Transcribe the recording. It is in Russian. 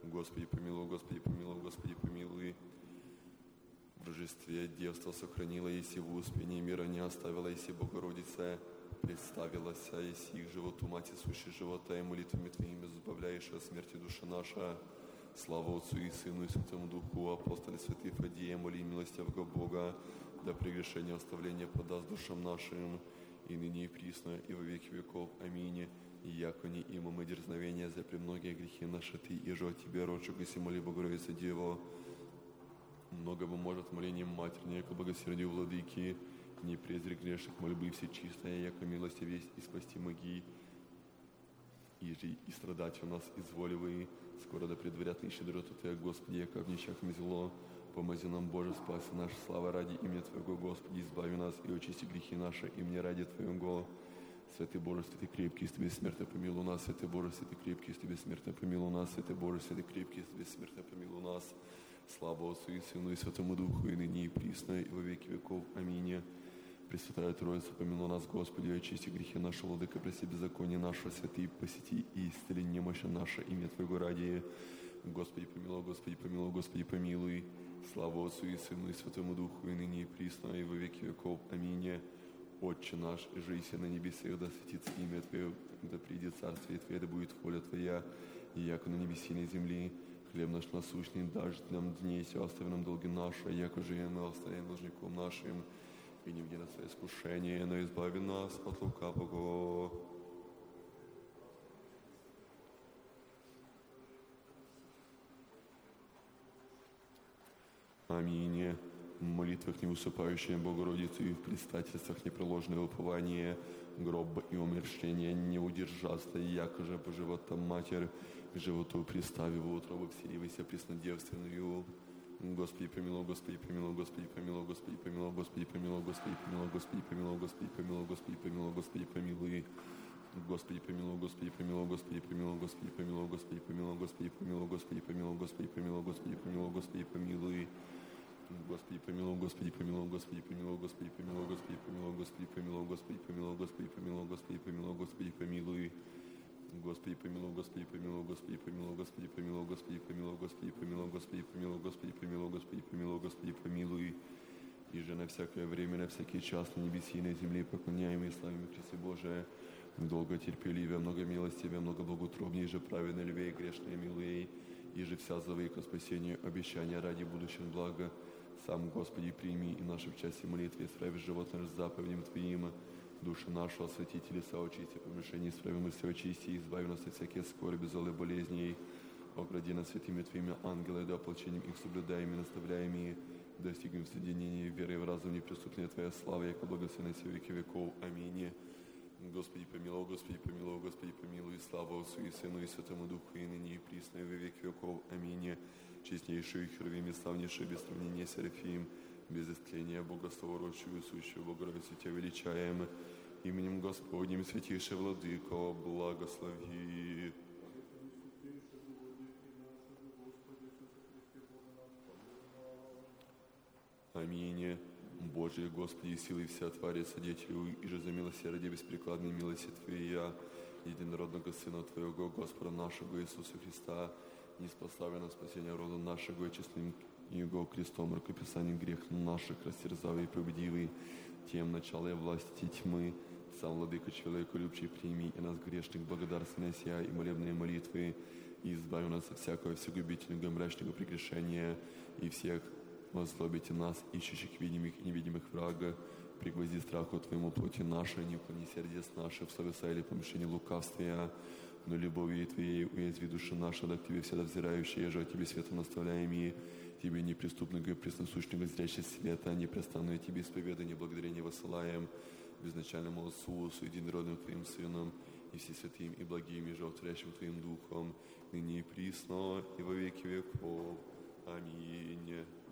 Господи, помилуй, Господи, помилуй, Господи, помилуй. В божестве девство сохранила, еси в успении мира не оставила, еси Богородица представилась, еси их животу, Мати сущей живота, и молитвами Твоими избавляешь от смерти душа наша. Слава Отцу и Сыну и Святому Духу, апостоле святых Фадея, моли милостивого Бога, да прегрешение оставления подаст душам нашим, и ныне и присно, и во веки веков. Аминь. И якони имам и дерзновения за премногие грехи наши Ты, и же от Тебе, рочек, и си моли Богородица Дева, много бы может молением матернее, к благосердию владыки, не презри грешных мольбы все чистая, яко милости весть и спасти моги, и жи и страдать у нас изволивые, скоро да предварят и щедроту Твоя, Господи, яко в нищах зело, помози нам, Боже, спаси наша слава ради имени Твоего, Господи, избави нас и очисти грехи наши, имени ради Твоего. Святый Боже, святый крепкий, с Тебе смертно помилуй нас, святый Боже, святый крепкий, с Тебе смертно помилуй нас, святый Боже, святый крепкий, с Тебе смертно помилуй нас. Слава Отцу и Сыну и Святому Духу, и ныне и присно, и во веки веков. Аминь. Пресвятая Троица, помилуй нас, Господи, очисти грехи наши, владыка, прости беззаконие наше, святые, посети и исцели немощи наше, имя Твоего ради. Господи, помилуй, Господи, помилуй, Господи, помилуй. Слава Отцу и Сыну и Святому Духу, и ныне и присно, и во веки веков. Аминь. Отче наш, жися на небесах, да светится имя Твое, да придет Царствие Твое, да будет воля Твоя, и яко на небеси на земли. Хлеб наш насущный дашь нам дней, все остави нам долги наши, яко же и мы оставим должником нашим, и не введи нас в искушение, но избави нас от лукавого. Аминь. В молитвах неусыпающей Богородицы и в предстательствах непреложное упование, гроб и умерщвление не удержаться, яко же по животам Матерь, к животу приставив утробу вселивайся преснодевственную. Господи, помилуй, Господи, помилуй, Господи, помилуй, Господи, помилуй, Господи, помилуй, Господи, помилуй, Господи, помилуй, Господи, помилуй, Господи, помилуй, Господи, помилуй. Господи, помилуй, Господи, помилуй, Господи, помилуй, Господи, помилуй, Господи, помилуй, Господи, помилуй, Господи, помилуй, Господи, помилуй, Господи, помилуй, Господи, помилуй. Господи, помилуй, Господи, помилуй, Господи, помилуй, Господи, помилуй, Господи, помилуй, Господи, помилуй, Господи, помилуй, Господи, помилуй, Господи, помилуй, Господи, помилуй. Господи, помилуй, Господи, помилуй, Господи, помилуй, Господи, помилуй, Господи, помилуй, Господи, помилуй, Господи, помилуй, Господи, помилуй, Господи, помилуй, Господи, помилуй. И же на всякое время, на всякий час, на небеси и на земле, поклоняем и славим Христе Божие, долго терпеливее, много милостивее, много благоутробнее, же праведно львей, грешные милые, и же вся зовей ко спасению, обещания ради будущих блага. Сам, Господи, прими и наши в части молитвы, исправи живот наш заповедям Твоим, души нашу освети, телеса очисти, помешение исправи мысли очисти, избави нас от всякие скорби, злой болезней, огради нас святыми Твоими ангелы, да ополчением их соблюдаем и наставляем, и достигнем соединения веры в разум неприступная Твоя слава, яко благословенна во веки веков. Аминь. Господи, помилуй, Господи, помилуй, Господи, помилуй, слава Отцу и Сыну и Святому Духу, и ныне и присно, и во веки веков. Аминь. Честнейший Херувим и славнейший без сравнения Серафим, без истления Богословорочую, сущую Богородицу Тебя величаем, именем Господним святейший Владыко, благослови. Аминь. Божие, Господи, силы вся твари, содетелю, и же за милосердие беспрекладной милости Твоя, единородного Сына Твоего, Господа нашего Иисуса Христа, неспославлено спасение рода нашего, и честным Его крестом, рукописанием грех наших, растерзавый и победивый, тем начало и власти тьмы, сам Владыка человеку любчий, прими и нас грешных благодарственная сия и молебные молитвы, и избави нас от всякого всегубительного мрачного прегрешения, и всех возлобите нас, ищущих видимых и невидимых врага, пригвозди страху Твоему плоти нашей, не уклони сердец наших в словеса или помышления лукавствия, но любовью Твоей уязви души наши, да к Тебе всегда взирающие, же о Тебе светом наставляемые, Тебе неприступного и пресносущного зрящего света, непрестанное Тебе исповедание, благодарение высылаем, безначальному Отцу, с единородным Твоим Сыном, и все святым и благим, и животворящим Твоим Духом, ныне и присно, и во веки веков. Аминь.